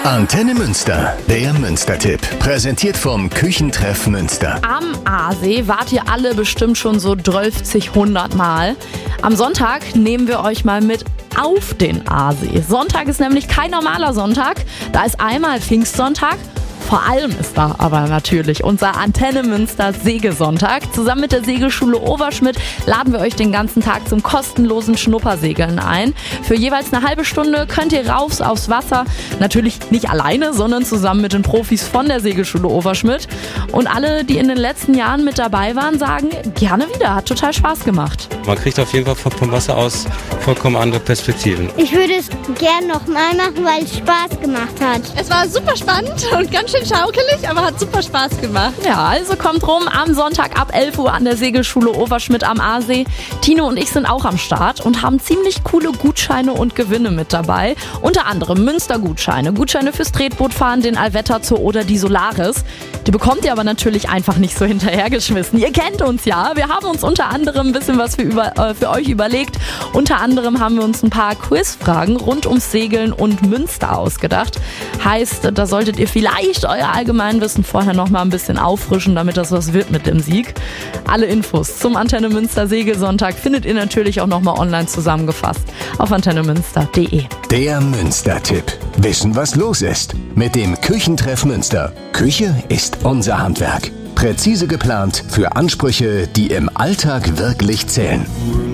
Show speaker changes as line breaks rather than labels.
Antenne Münster, der Münster-Tipp. Präsentiert vom Küchentreff Münster.
Am Aasee wart ihr alle bestimmt schon so 100 Mal. Am Sonntag nehmen wir euch mal mit auf den Aasee. Sonntag ist nämlich kein normaler Sonntag. Da ist einmal Pfingstsonntag. Vor allem ist da aber natürlich unser Antenne Münster Segesonntag. Zusammen mit der Segelschule Overschmidt laden wir euch den ganzen Tag zum kostenlosen Schnuppersegeln ein. Für jeweils eine halbe Stunde könnt ihr raus aufs Wasser. Natürlich nicht alleine, sondern zusammen mit den Profis von der Segelschule Overschmidt. Und alle, die in den letzten Jahren mit dabei waren, sagen, gerne wieder. Hat total Spaß gemacht.
Man kriegt auf jeden Fall vom Wasser aus vollkommen andere Perspektiven.
Ich würde es gerne nochmal machen, weil es Spaß gemacht hat.
Es war super spannend und ganz schön schaukelig, aber hat super Spaß gemacht.
Ja, also kommt rum am Sonntag ab 11 Uhr an der Segelschule Overschmidt am Aasee. Tino und ich sind auch am Start und haben ziemlich coole Gutscheine und Gewinne mit dabei. Unter anderem Münster-Gutscheine, Gutscheine fürs Tretbootfahren, den Alvetta Zoo oder die Solaris. Die bekommt ihr aber natürlich einfach nicht so hinterhergeschmissen. Ihr kennt uns ja. Wir haben uns unter anderem ein bisschen was für euch überlegt. Unter anderem haben wir uns ein paar Quizfragen rund ums Segeln und Münster ausgedacht. Heißt, da solltet ihr vielleicht euer Allgemeinwissen vorher noch mal ein bisschen auffrischen, damit das was wird mit dem Sieg. Alle Infos zum Antenne Münster Segelsonntag findet ihr natürlich auch noch mal online zusammengefasst auf antennemünster.de.
Der Münster-Tipp. Wissen, was los ist. Mit dem Küchentreff Münster. Küche ist unser Handwerk. Präzise geplant für Ansprüche, die im Alltag wirklich zählen.